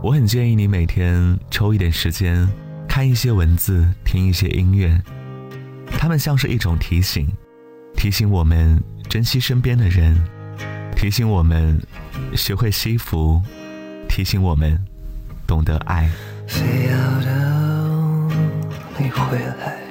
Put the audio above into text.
我很建议你每天抽一点时间，看一些文字，听一些音乐，它们像是一种提醒，提醒我们珍惜身边的人，提醒我们学会惜福，提醒我们懂得爱。 非要等你回来，